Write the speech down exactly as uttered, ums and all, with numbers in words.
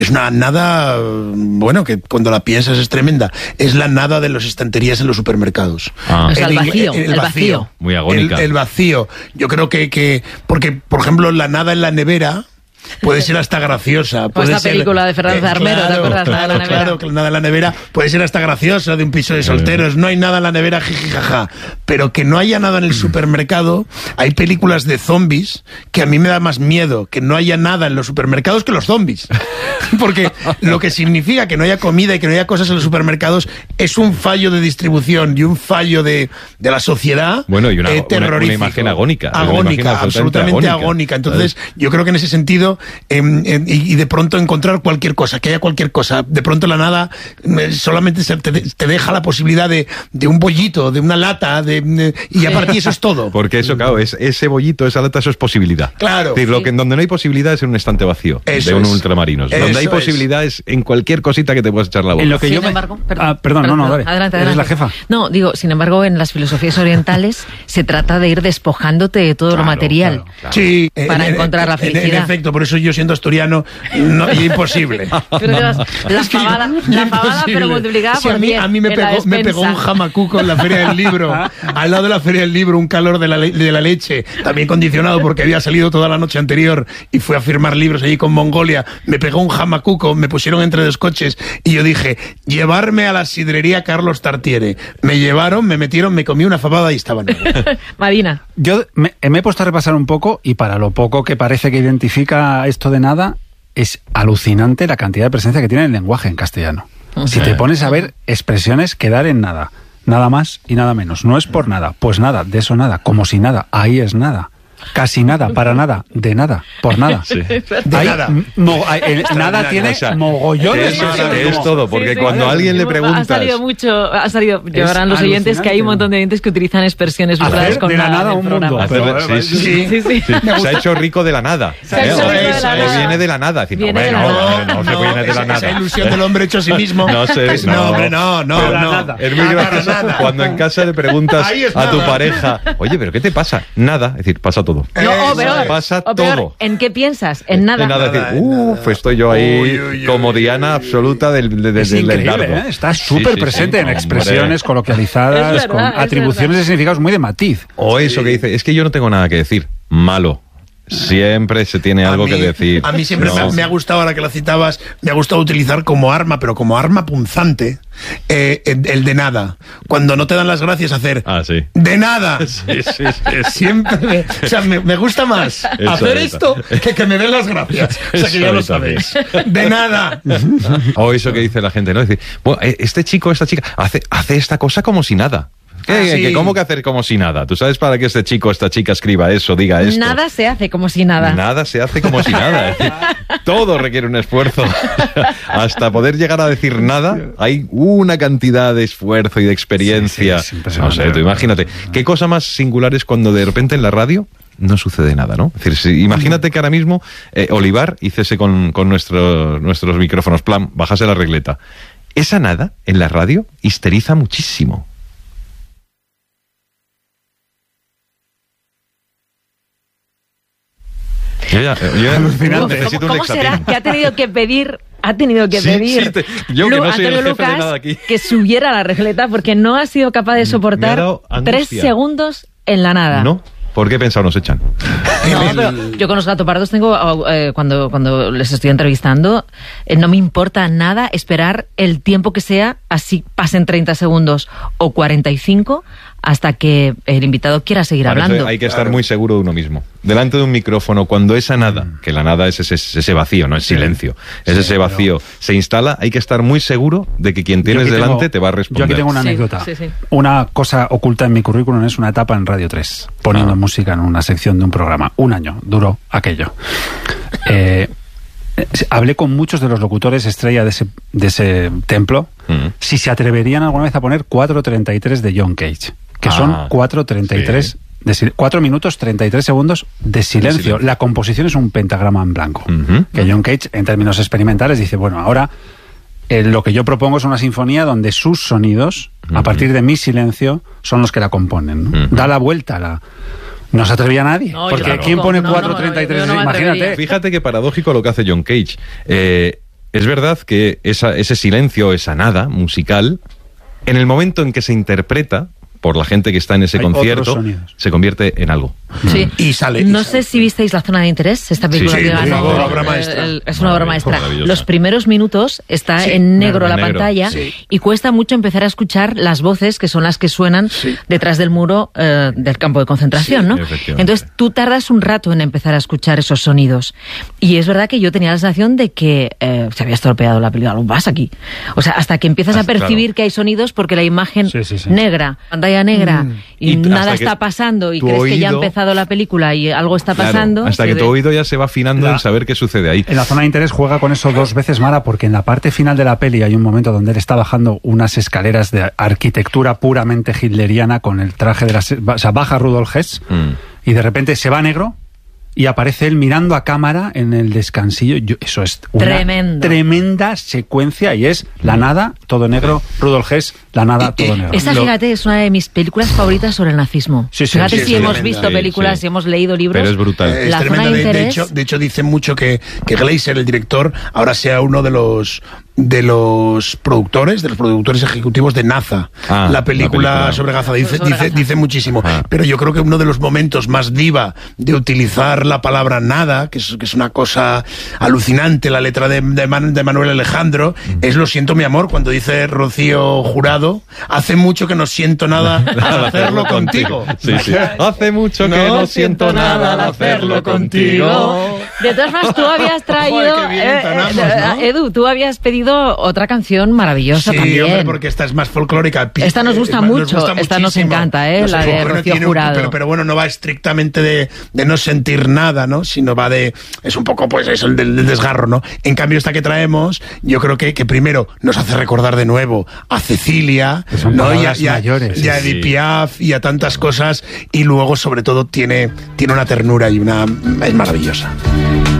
Es una nada, bueno, que cuando la piensas es tremenda. Es la nada de las estanterías en los supermercados. Ah. O sea, el El- vacío, el el vacío. Muy agónica. El, el vacío. Yo creo que, que... Porque, por ejemplo, la nada en la nevera... Puede ser hasta graciosa. Pues Puede la ser, película de Fernández eh, Armero, ¿te claro, acuerdas? La de la Claro, nevera. claro, que la nada en la nevera puede ser hasta graciosa, de un piso de solteros. No hay nada en la nevera, jijijaja. Pero que no haya nada en el supermercado. Hay películas de zombies que a mí me da más miedo que no haya nada en los supermercados que los zombies. Porque lo que significa que no haya comida y que no haya cosas en los supermercados es un fallo de distribución y un fallo de, de la sociedad. Bueno, y una, eh, una- terrorífico. una imagen agónica. Una imagen Agónica, absolutamente agónica. Entonces, yo creo que en ese sentido, eh, eh, y, y de pronto encontrar cualquier cosa, que haya cualquier cosa, de pronto la nada eh, solamente se te, te deja la posibilidad de, de un bollito, de una lata, de, de- y a partir de eso es todo. Porque eso, claro, es ese bollito, esa lata, eso es posibilidad. Claro. Es decir, lo que, en donde no hay posibilidad es en un estante vacío, Eso de un es. ultramarinos. Eso Donde hay es. posibilidad es en cualquier cosita que te puedas echar la boca. En lo que Sin yo me- embargo, Ah, perdón, no, no, dale. Adelante, Eres adelante. la jefa. No, digo, sin embargo, en las filosofías orientales se trata de ir despojándote de todo Claro, lo material. claro, claro. Sí, Para en- encontrar la en- en- felicidad. En efecto, por eso yo siendo asturiano, no, es imposible. Pero te vas- la fabada, la fabada pero multiplicada Sí, por a mí, diez a mí me, en la pegó, me pegó un despensa. jamacuco en la Feria del Libro, al lado de la Feria del Libro, un calor de la, le- de la leche, también condicionado porque había salido toda la noche anterior y fui a firmar libros allí con Mongolia, me pegó un jamacuco, me pusieron entre dos coches y yo dije, llevarme a la sidrería Carlos Tartiere. Me llevaron, me metieron, me comí una fabada y estaba nuevo. Marina. Yo me, me he puesto a repasar un poco y para lo poco que parece que identifica esto de nada, es alucinante la cantidad de presencia que tiene el lenguaje en castellano. Si te pones a ver expresiones que dar en nada, nada más y nada menos. No es por nada, pues nada, de eso nada, como si nada, ahí es nada. Casi nada, para nada, de nada, por nada. Sí. De Hay nada. mo- hay- el nada tiene O sea, mogollones. eso de es, es todo, porque Sí, sí. cuando a alguien le Ha preguntas... salido mucho, ha salido, llevarán los oyentes que hay un montón de oyentes que utilizan expresiones Hacer vinculadas con de la nada nada en el un mundo. programa. Hacer- sí, sí, sí. Sí, sí. Sí, se ha hecho rico de la nada. Se ha hecho ¿Eh? rico de O- la o nada. viene de la nada. Decir, no, Viene hombre, de la no, nada. no, no se viene de la esa, nada. esa ilusión del hombre hecho a sí mismo. No sé, no, no. hombre, no, no, Para no. nada. Es muy Para gracioso nada. cuando en casa le preguntas Ahí es a tu nada. pareja, oye, ¿pero qué te pasa? Nada. Es decir, pasa todo. No, o Eso peor, pasa o peor, todo. ¿en qué piensas? En nada. De nada, Nada, decir, en uff, nada. estoy yo ahí Uy, uy, uy, como uy, Diana uy, absoluta del, del, Es del increíble, dardo. ¿eh? Está Sí, súper sí, sí, presente en hombre. expresiones coloquializadas, Es verdad, con es atribuciones verdad. de significados muy de matiz. O eso que dice, es que yo no tengo nada que decir. Malo. Siempre se tiene algo a mí, que decir. A mí siempre No. me, ha, me ha gustado, ahora que la citabas, me ha gustado utilizar como arma, pero como arma punzante, eh, el, el de nada. Cuando no te dan las gracias, hacer Ah, sí. de nada. Sí, sí, sí. Siempre me, o sea, me, me gusta más Eso hacer es. esto que que me den las gracias. O sea, que ya Eso lo es sabéis. De nada. O eso que dice la gente, ¿no? Decir, bueno, eh, este chico, esta chica, hace, hace esta cosa como si nada. ¿Qué, Ah, sí. que ¿Cómo que hacer como si nada? ¿Tú sabes para qué este chico, esta chica escriba eso, diga esto? Nada se hace como si nada. Nada se hace como si nada. Es decir, todo requiere un esfuerzo. Hasta poder llegar a decir nada, hay una cantidad de esfuerzo y de experiencia. Sí, sí, es impresionante. No sé, tú imagínate. ¿Qué cosa más singular es cuando de repente en la radio no sucede nada, ¿no? Es decir, si- imagínate que ahora mismo eh, Olivar hiciese con, con nuestro- nuestros micrófonos, plan, bajase la regleta. Esa nada en la radio histeriza muchísimo. Yo ya, yo ya Alucinante. necesito ¿Cómo, un cómo será Lexatin. que ha tenido que pedir, ha tenido que Sí, pedir sí, te- yo que Lu- no soy el Antonio jefe de Lucas nada aquí. que subiera la regleta porque no ha sido capaz de soportar dado tres angustia. segundos en la nada? ¿No? ¿Por qué pensado nos echan? No, pero yo con los gatopardos tengo, eh, cuando, cuando les estoy entrevistando, eh, no me importa nada esperar el tiempo que sea, así pasen treinta segundos o cuarenta y cinco, hasta que el invitado quiera seguir Para eso hablando. hay que estar muy seguro de uno mismo. Delante de un micrófono, cuando esa nada, que la nada es ese, ese vacío, no es silencio, es ese vacío, se instala, hay que estar muy seguro de que quien tienes Yo aquí delante tengo- te va a Yo responder. aquí tengo una Sí, anécdota. sí, sí. Una cosa oculta en mi currículum es una etapa en Radio tres, poniendo Ah. música en una sección de un programa. Un año duró aquello. Eh, eh, hablé con muchos de los locutores estrella de ese, de ese templo Mm. si se atreverían alguna vez a poner cuatro treinta y tres de John Cage, que Ah, son cuatro treinta y tres sí. de sil- cuatro minutos treinta y tres segundos de silencio. silencio. La composición es un pentagrama en blanco. Ujú. Que John Cage, en términos experimentales, dice, bueno, ahora eh, lo que yo propongo es una sinfonía donde sus sonidos, a Ujú. partir de mi silencio, son los que la componen, ¿no? Ujú. Da la vuelta a la... No se atrevía nadie. No, yo porque tampoco. ¿quién pone No, no, cuatro treinta y tres? yo no me Imagínate. atrevería. Fíjate que paradójico lo que hace John Cage. Eh, es verdad que esa, ese silencio, esa nada musical, en el momento en que se interpreta por la gente que está en ese Hay concierto, se convierte en algo. Sí. Y sale. No y sé sale. si visteis La Zona de Interés, esta película Sí, sí, que por ganó, favor, una obra el- maestra. el- es una obra maestra. Maravillosa. Los primeros minutos está Sí, en negro la negro. pantalla Sí. y cuesta mucho empezar a escuchar las voces que son las que suenan Sí. detrás del muro eh, del campo de concentración, Sí, ¿no? efectivamente. Entonces tú tardas un rato en empezar a escuchar esos sonidos. Y es verdad que yo tenía la sensación de que eh, se había estropeado la película. ¿Lo vas aquí? O sea, hasta que empiezas Hasta- a percibir claro. que hay sonidos porque la imagen Sí, sí, sí. negra, pantalla negra y, Y t- nada hasta que está pasando y tu crees que ya ha oído- empezado la película y algo está Claro, pasando. hasta se que ve- tu oído ya se va afinando La- en saber qué sucede ahí. En la zona de interés juega con eso dos veces, Mara, porque en la parte final de la peli hay un momento donde él está bajando unas escaleras de arquitectura puramente hitleriana con el traje de las... O sea, baja Rudolf Hess Mm. y de repente se va a negro y aparece él mirando a cámara en el descansillo. Yo- eso es una Tremendo. tremenda secuencia y es la nada, todo negro, Rudolf Hess, la nada, todo negro. Esa, Lo- fíjate, es una de mis películas favoritas sobre el nazismo. Sí, sí, fíjate sí, si es hemos tremenda. visto Sí, películas, sí. si hemos leído libros. Pero es brutal. Eh, La es zona tremenda. de De, de interés- hecho, de hecho, dicen mucho que, que Glazer, el director, ahora sea uno de los de los productores, de los productores ejecutivos de Naza, Ah, la, película la película. sobre Gaza. Dice, Sobre dice, Gaza. dice muchísimo. Ah. Pero yo creo que uno de los momentos más diva de utilizar la palabra nada, que es, que es una cosa alucinante, la letra de, de, Man- de Manuel Alejandro, es Lo siento mi amor, cuando dice Rocío Jurado, hace mucho que no siento nada al hacerlo contigo. Sí, sí. Hace mucho que no, siento nada al hacerlo contigo. De todas formas, tú habías traído... Joder, qué bien eh, entonamos, eh, ¿no? Edu, tú habías pedido otra canción maravillosa Sí, también. hombre, porque esta es más folclórica. Pi- Esta nos gusta eh, mucho, esta nos muchísimo. encanta, ¿eh? No sé, La de bueno, Rocío tiene un- Jurado. Pero, pero bueno, no va estrictamente de, de no sentir nada, ¿no? Sino va de... Es un poco, pues, eso, el del, del desgarro, ¿no? En cambio, esta que traemos, yo creo que, que primero nos hace recordar de nuevo a Cecilia, Que son ¿no? Y a, palabras y a- mayores. y a Sí, Edith sí. Piaf y a tantas cosas. Y luego, sobre todo, tiene, tiene una ternura y una... Es maravillosa.